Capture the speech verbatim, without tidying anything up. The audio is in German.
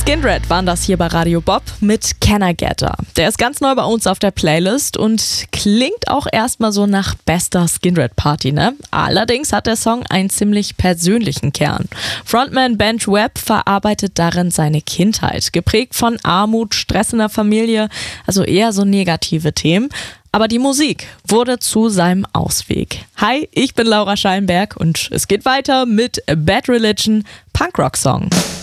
Skindred waren das hier bei Radio Bob mit Can I Get Her. Der ist ganz neu bei uns auf der Playlist und klingt auch erstmal so nach bester Skindred-Party, ne? Allerdings hat der Song einen ziemlich persönlichen Kern. Frontman Benj Webb verarbeitet darin seine Kindheit, geprägt von Armut, Stress in der Familie, also eher so negative Themen. Aber die Musik wurde zu seinem Ausweg. Hi, ich bin Laura Schallenberg und es geht weiter mit Bad Religion, Punkrock-Song.